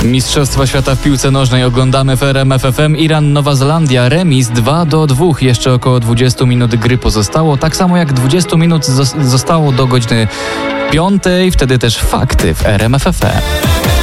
Mistrzostwa Świata w piłce nożnej oglądamy w RMF FM. Iran, Nowa Zelandia, remis 2-2. Jeszcze około 20 minut gry pozostało. Tak samo jak 20 minut zostało do godziny 5. Wtedy też fakty w RMF FM.